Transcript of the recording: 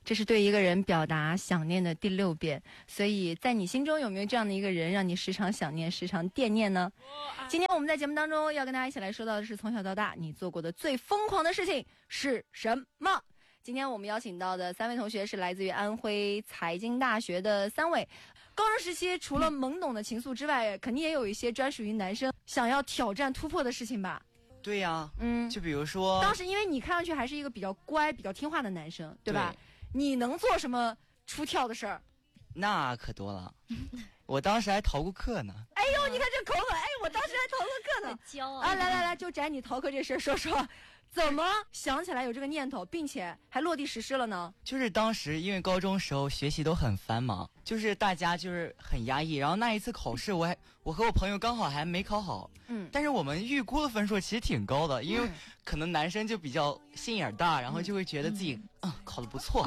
这是对一个人表达想念的第6遍。所以在你心中有没有这样的一个人，让你时常想念时常惦念呢？今天我们在节目当中要跟大家一起来说到的是，从小到大你做过的最疯狂的事情是什么？今天我们邀请到的3位同学是来自于安徽财经大学的3位。高中时期除了懵懂的情愫之外，肯定也有一些专属于男生想要挑战突破的事情吧？ 对呀，就比如说当时因为你看上去还是一个比较乖比较听话的男生，对吧？你能做什么出挑的事儿？ 那可多了，我当时还逃过课呢。 哎呦，你看这口吻，哎，我当时还逃过课呢。 骄傲啊！来，就摘你逃课这事说说，怎么想起来有这个念头，并且还落地实施了呢？ 就是当时因为高中时候学习都很繁忙，就是大家就是很压抑，然后那一次考试我和我朋友刚好还没考好，但是我们预估的分数其实挺高的，因为可能男生就比较心眼大，然后就会觉得自己考得不错。